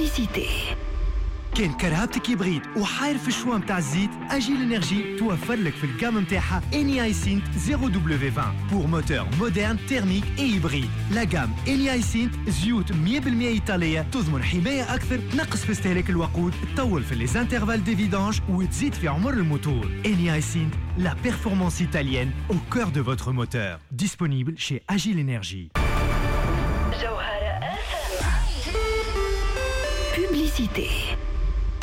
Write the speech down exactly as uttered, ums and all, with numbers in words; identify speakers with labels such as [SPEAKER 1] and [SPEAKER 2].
[SPEAKER 1] Publicité.
[SPEAKER 2] كان كرهبتك بريد وحاير في الشوا متاع الزيت اجيل انرجي توفر لك في الجام متاعها اني اي سينت صفر دبليو عشرين بور موتور مودرن تيرميك اي هيبريد. لا جام اني اي سينت زيوت مية بالمية ايطاليه تضمن حمايه اكثر، تنقص في استهلاك الوقود، تطول في لي زانترفال دي فيدانج وتزيد في عمر الموتور. اني اي سينت لا بيرفورمانس italienne au cœur de votre moteur. Disponible chez Agile Énergie.
[SPEAKER 1] Publicité.